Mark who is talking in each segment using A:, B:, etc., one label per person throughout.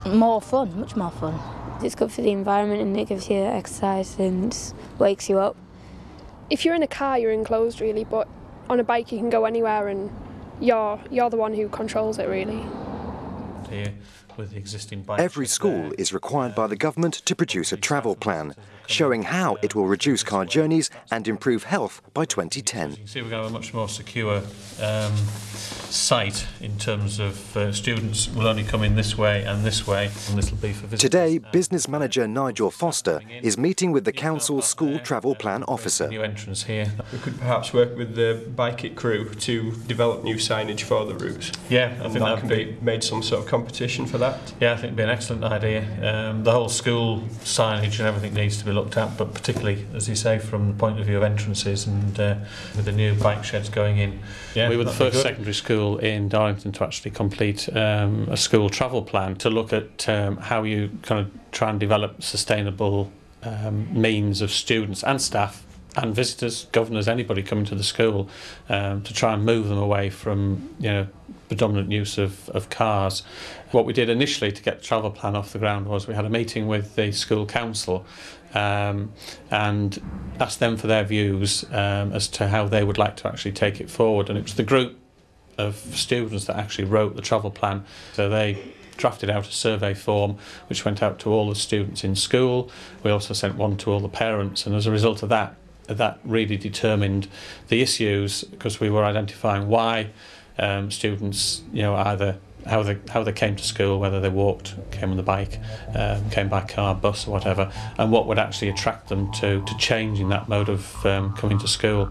A: More fun, much more fun.
B: It's good for the environment and it gives you exercise and wakes you up.
C: If you're in a car, you're enclosed really, but on a bike you can go anywhere and you're the one who controls it really.
D: Here, with the existing bike
E: Every school is required by the government to produce a travel plan, showing how it will reduce car journeys and improve health by 2010.
D: You can see we're going to have a much more secure site in terms of students will only come in this way, and this will be for visitors.
E: Today, business manager Nigel Foster is meeting with the council's school travel plan officer.
D: New entrance here.
F: We could perhaps work with the Bike It crew to develop new signage for the routes.
D: Yeah, I think
F: that can be made some sort of competition for that.
D: Yeah, I think it'd be an excellent idea. The whole school signage and everything needs to be looked at, but particularly, as you say, from the point of view of entrances and with the new bike sheds going in. Yeah,
G: we were the first secondary school in Darlington to actually complete a school travel plan to look at how you kind of try and develop sustainable means of students and staff and visitors, governors, anybody coming to the school to try and move them away from predominant use of cars. What we did initially to get the travel plan off the ground was we had a meeting with the school council and asked them for their views as to how they would like to actually take it forward, and it was the group of students that actually wrote the travel plan. So they drafted out a survey form which went out to all the students in school. We also sent one to all the parents, and as a result of that really determined the issues, because we were identifying why students, either how they came to school, whether they walked, came on the bike, came by car, bus or whatever, and what would actually attract them to changing that mode of coming to school.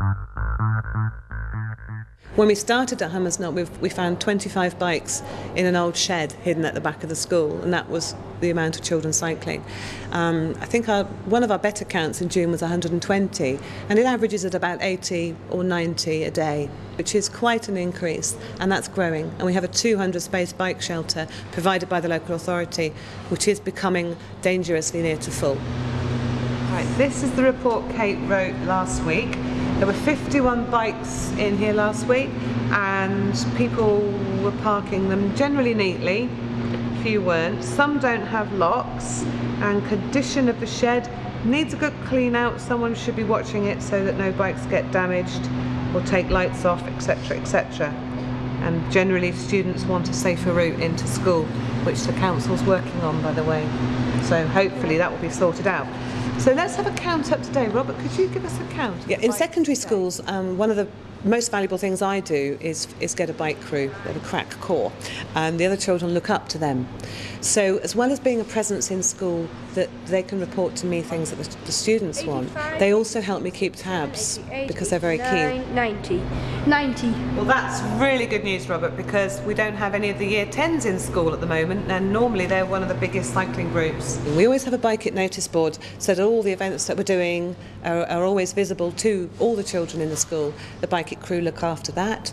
H: When we started at Hummersnott, we found 25 bikes in an old shed hidden at the back of the school, and that was the amount of children cycling. I think one of our better counts in June was 120, and it averages at about 80 or 90 a day, which is quite an increase, and that's growing. And we have a 200-space bike shelter provided by the local authority, which is becoming dangerously near to full.
I: Right, this is the report Kate wrote last week. There were 51 bikes in here last week, and people were parking them generally neatly. A few weren't. Some don't have locks, and condition of the shed needs a good clean out. Someone should be watching it so that no bikes get damaged or take lights off, etc., etc. And generally students want a safer route into school, which the council's working on, by the way. So hopefully that will be sorted out. So let's have a count up today. Robert, could you give us a count?
H: Yeah, in secondary schools, one of the most valuable things I do is get a bike crew. They have a crack core, and the other children look up to them. So as well as being a presence in school that they can report to me things that the students want, they also help me keep tabs because they're very keen.
C: 90.
I: Well, that's really good news, Robert, because we don't have any of the year 10s in school at the moment, and normally they're one of the biggest cycling groups.
H: We always have a Bike It notice board so that all the events that we're doing are always visible to all the children in the school. The Bike It crew look after that.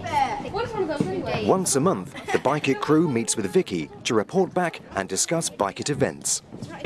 E: Once a month, the Bike It crew meets with Vicky to report back and discuss Bike It events.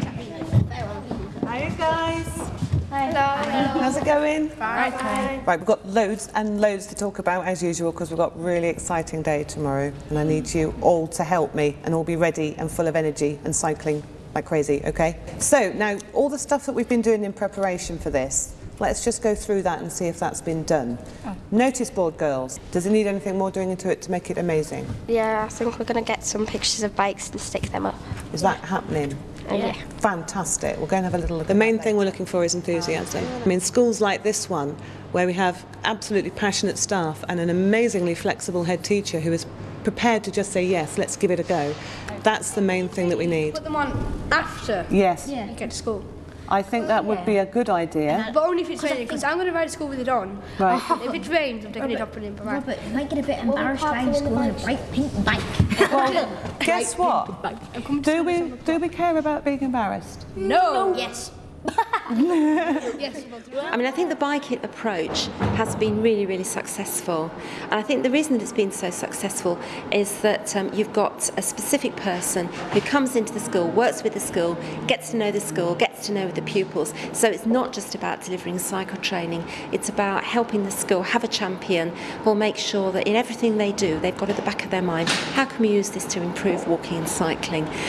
I: Hi guys.
C: Hello.
I: How's it going?
C: Fine.
I: Right, we've got loads and loads to talk about as usual, because we've got a really exciting day tomorrow, and I need you all to help me and all be ready and full of energy and cycling like crazy, okay? So now all the stuff that we've been doing in preparation for this, let's just go through that and see if that's been done. Notice board, girls. Does it need anything more doing into it to make it amazing?
B: Yeah, I think we're going to get some pictures of bikes and stick them up.
I: Is that happening?
B: Yeah.
I: Fantastic. We'll go and have a little look.
H: The main thing we're looking for is enthusiasm. I mean, schools like this one, where we have absolutely passionate staff and an amazingly flexible head teacher who is prepared to just say, yes, let's give it a go. That's the main thing that we need.
C: Put them on after you get to school.
I: I think that would be a good idea.
C: But only if it's raining, because I'm going to ride to school with it on.
I: Right.
C: If it rains, I'm taking it off and in.
A: Robert, you might get a bit embarrassed riding school on a bright pink bike.
I: Well, guess what? Do we care about being embarrassed?
C: No.
A: Yes.
C: Yes.
J: I mean, I think the Bike It approach has been really, really successful, and I think the reason that it's been so successful is that you've got a specific person who comes into the school, works with the school, gets to know the school, gets to know the pupils. So it's not just about delivering cycle training, it's about helping the school have a champion who will make sure that in everything they do, they've got at the back of their mind, how can we use this to improve walking and cycling?